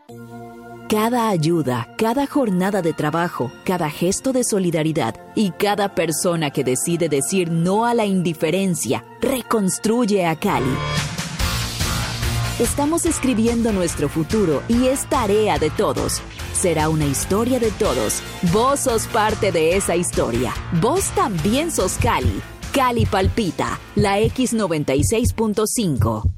Cada ayuda, cada jornada de trabajo, cada gesto de solidaridad y cada persona que decide decir no a la indiferencia reconstruye a Cali. Estamos escribiendo nuestro futuro y es tarea de todos. Será una historia de todos. Vos sos parte de esa historia. Vos también sos Cali. Cali palpita, la X96.5.